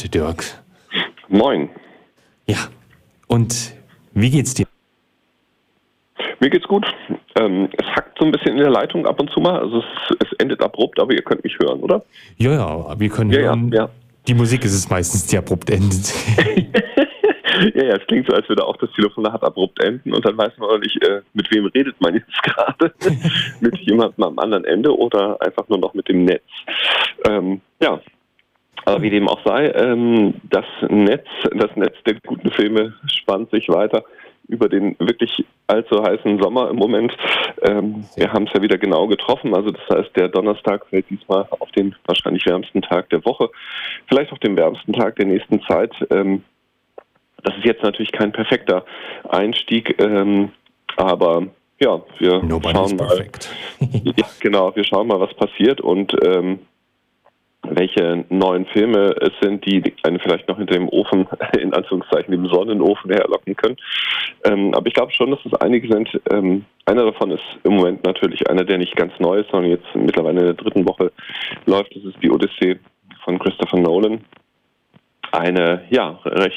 Dirk. Moin. Ja, und wie geht's dir? Mir geht's gut. Es hackt so ein bisschen in der Leitung ab und zu mal. Also es endet abrupt, aber ihr könnt mich hören, oder? Ja, wir können hören. Ja. Die Musik ist es meistens, die abrupt endet. Ja, es klingt so, als würde auch das Telefonat abrupt enden und dann weiß man auch nicht, mit wem redet man jetzt gerade. Mit jemandem am anderen Ende oder einfach nur noch mit dem Netz. Ja, aber wie dem auch sei, das Netz der guten Filme spannt sich weiter über den wirklich allzu heißen Sommer im Moment. Wir haben es ja wieder genau getroffen, also das heißt, der Donnerstag fällt diesmal auf den wahrscheinlich wärmsten Tag der Woche, vielleicht auch den wärmsten Tag der nächsten Zeit. Das ist jetzt natürlich kein perfekter Einstieg, aber ja, wir schauen mal. Ja, genau, wir schauen mal, was passiert und welche neuen Filme es sind, die einen vielleicht noch hinter dem Ofen, in Anführungszeichen, dem Sonnenofen herlocken können. Aber ich glaube schon, dass es einige sind. Einer davon ist im Moment natürlich einer, der nicht ganz neu ist, sondern jetzt mittlerweile in der dritten Woche läuft. Das ist die Odyssee von Christopher Nolan. Eine, ja,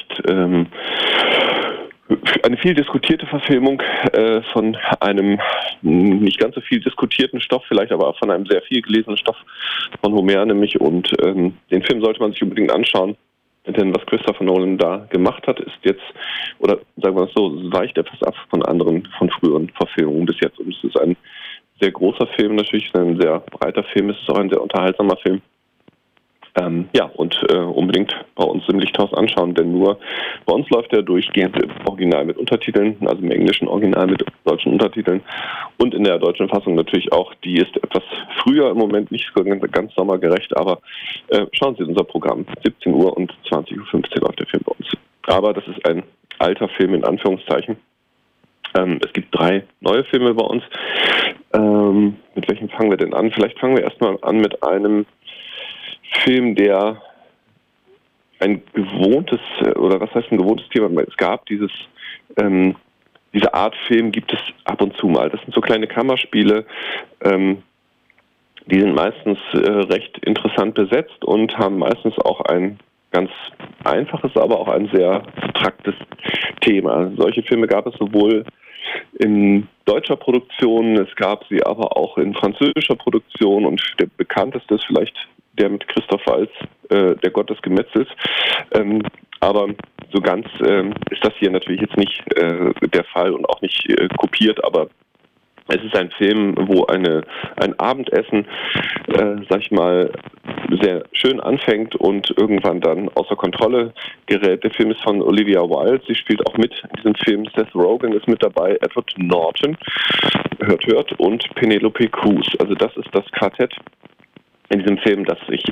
eine viel diskutierte Verfilmung von einem nicht ganz so viel diskutierten Stoff, vielleicht aber auch von einem sehr viel gelesenen Stoff von Homer nämlich. Und den Film sollte man sich unbedingt anschauen, denn was Christopher Nolan da gemacht hat, ist jetzt, oder sagen wir es so, weicht etwas ab von früheren Verfilmungen bis jetzt. Und es ist ein sehr großer Film natürlich, ein sehr breiter Film, es ist auch ein sehr unterhaltsamer Film. Unbedingt bei uns im Lichthaus anschauen, denn nur bei uns läuft er durchgehend im Original mit Untertiteln, also im englischen Original mit deutschen Untertiteln und in der deutschen Fassung natürlich auch. Die ist etwas früher im Moment, nicht so ganz sommergerecht, aber schauen Sie in unser Programm. 17 Uhr und 20.15 Uhr läuft der Film bei uns. Aber das ist ein alter Film in Anführungszeichen. Es gibt 3 neue Filme bei uns. Mit welchem fangen wir denn an? Vielleicht fangen wir erstmal an mit einem Film, der ein gewohntes, oder was heißt ein gewohntes Thema? Es gab diese Art Film gibt es ab und zu mal. Das sind so kleine Kammerspiele, die sind meistens recht interessant besetzt und haben meistens auch ein ganz einfaches, aber auch ein sehr abstraktes Thema. Solche Filme gab es sowohl in deutscher Produktion, es gab sie aber auch in französischer Produktion und der bekannteste ist vielleicht der mit Christoph Waltz, der Gott des Gemetzels. Aber so ganz ist das hier natürlich jetzt nicht der Fall und auch nicht kopiert, aber es ist ein Film, wo ein Abendessen, sehr schön anfängt und irgendwann dann außer Kontrolle gerät. Der Film ist von Olivia Wilde, sie spielt auch mit in diesem Film. Seth Rogen ist mit dabei, Edward Norton, hört, und Penelope Cruz. Also das ist das Quartett in diesem Film, dass sich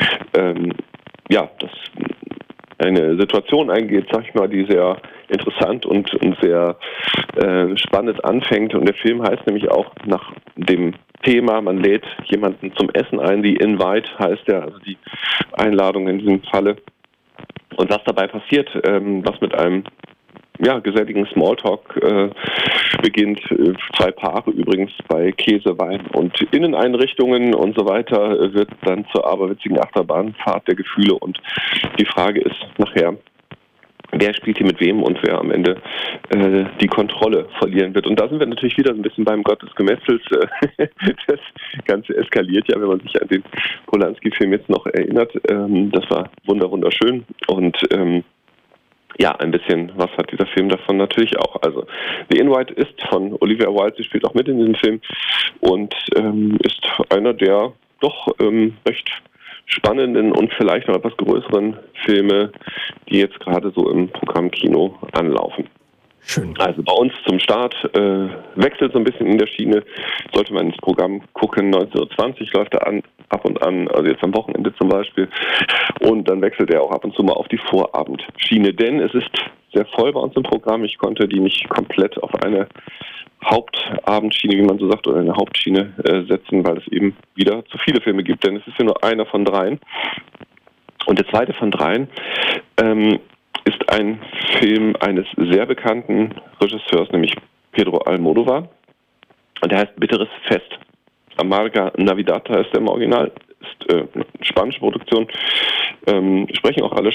eine Situation eingeht, die sehr interessant und sehr spannend anfängt. Und der Film heißt nämlich auch nach dem Thema, man lädt jemanden zum Essen ein, die Invite heißt ja, also die Einladung in diesem Falle. Und was dabei passiert, was mit einem geselligen Smalltalk beginnt. 2 Paare übrigens bei Käse, Wein und Inneneinrichtungen und so weiter wird dann zur aberwitzigen Achterbahnfahrt der Gefühle und die Frage ist nachher, wer spielt hier mit wem und wer am Ende die Kontrolle verlieren wird. Und da sind wir natürlich wieder so ein bisschen beim Gott des Gemetzels. Das Ganze eskaliert ja, wenn man sich an den Polanski-Film jetzt noch erinnert. Das war wunderschön und ein bisschen was hat dieser Film davon natürlich auch. Also The Invite ist von Olivia Wilde, sie spielt auch mit in diesem Film und ist einer der doch recht spannenden und vielleicht noch etwas größeren Filme, die jetzt gerade so im Programm Kino anlaufen. Schön. Also bei uns zum Start wechselt so ein bisschen in der Schiene, sollte man ins Programm gucken, 19:20 läuft er ab und an, also jetzt am Wochenende zum Beispiel, und dann wechselt er auch ab und zu mal auf die Vorabendschiene, denn es ist sehr voll bei uns im Programm. Ich konnte die nicht komplett auf eine Hauptabendschiene, wie man so sagt, oder eine Hauptschiene setzen, weil es eben wieder zu viele Filme gibt, denn es ist ja nur einer von 3. Und der zweite von 3 ist ein Film eines sehr bekannten Regisseurs, nämlich Pedro Almodóvar. Und der heißt Bitteres Fest. Amarga Navidad heißt der im Original. Ist eine spanische Produktion. Sprechen auch alle